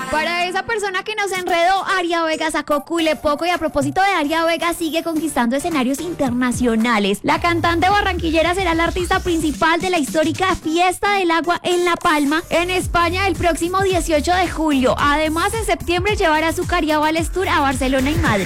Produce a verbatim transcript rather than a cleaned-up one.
Para esa persona que nos enredó, Aria Vega sacó Cule Poco. Y a propósito de Aria Vega, sigue conquistando escenarios internacionales. La cantante barranquillera será la artista principal de la histórica Fiesta del Agua en La Palma, en España, el próximo dieciocho de julio. Además, en septiembre llevará su Carnavales Tour a Barcelona y Madrid.